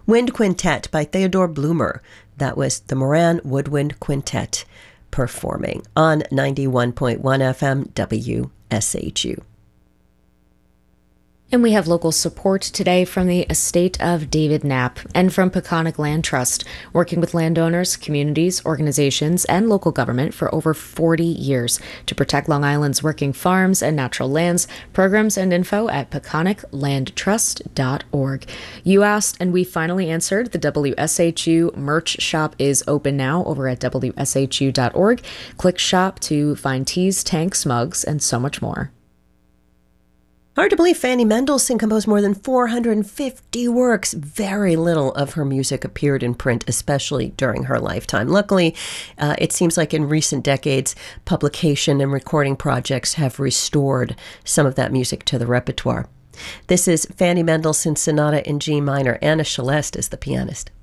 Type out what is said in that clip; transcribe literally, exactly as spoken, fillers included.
Wind Quintet by Theodore Bloomer. That was the Moran Woodwind Quintet performing on ninety-one point one F M W S H U. And we have local support today from the estate of David Knapp and from Peconic Land Trust, working with landowners, communities, organizations, and local government for over forty years to protect Long Island's working farms and natural lands. Programs and info at peconic land trust dot org. You asked, and we finally answered. The W S H U merch shop is open now over at W S H U dot org. Click shop to find teas, tanks, mugs, and so much more. Hard to believe Fanny Mendelssohn composed more than four hundred fifty works. Very little of her music appeared in print, especially during her lifetime. Luckily, uh, it seems like in recent decades, publication and recording projects have restored some of that music to the repertoire. This is Fanny Mendelssohn Sonata in G minor. Anna Celeste is the pianist.